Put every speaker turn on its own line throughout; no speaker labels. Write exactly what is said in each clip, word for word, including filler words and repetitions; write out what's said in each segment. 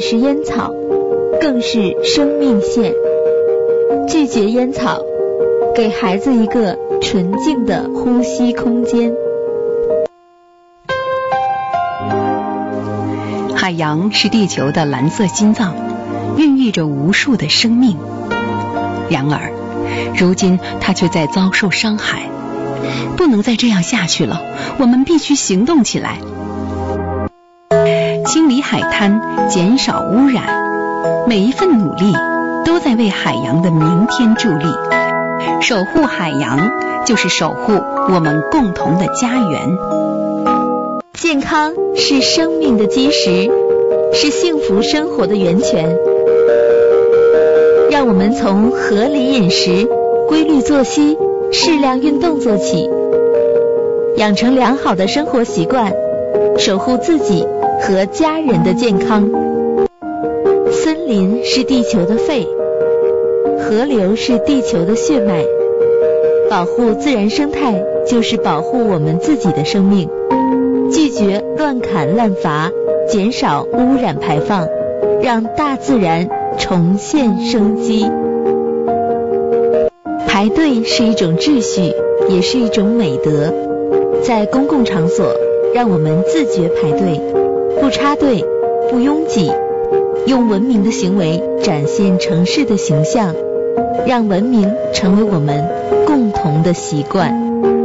是烟草，更是生命线。拒绝烟草，给孩子一个纯净的呼吸空间。
海洋是地球的蓝色心脏，孕育着无数的生命。然而，如今它却在遭受伤害。不能再这样下去了，我们必须行动起来。清理海滩，减少污染，每一份努力都在为海洋的明天助力。守护海洋，就是守护我们共同的家园。
健康是生命的基石，是幸福生活的源泉。让我们从合理饮食、规律作息、适量运动做起，养成良好的生活习惯，守护自己和家人的健康。森林是地球的肺，河流是地球的血脉。保护自然生态，就是保护我们自己的生命。拒绝乱砍滥伐，减少污染排放，让大自然重现生机。排队是一种秩序，也是一种美德。在公共场所，让我们自觉排队，不插队，不拥挤，用文明的行为展现城市的形象，让文明成为我们共同的习惯。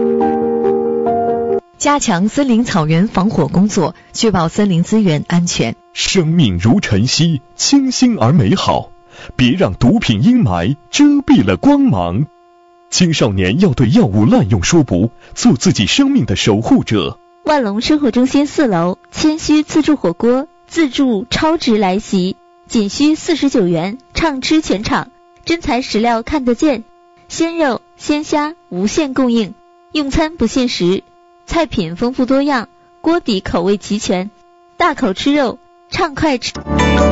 加强森林草原防火工作，确保森林资源安全。
生命如晨曦，清新而美好，别让毒品阴霾遮蔽了光芒。青少年要对药物滥用说不，做自己生命的守护者。
万隆生活中心四楼，谦虚自助火锅，自助超值来袭，仅需四十九元，畅吃全场，真材实料看得见，鲜肉鲜虾无限供应，用餐不限时，菜品丰富多样，锅底口味齐全，大口吃肉，畅快吃。